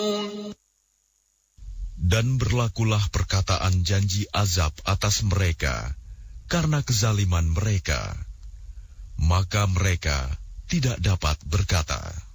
Dan berlakulah perkataan janji azab atas mereka karena kezaliman mereka. Maka mereka tidak dapat berkata,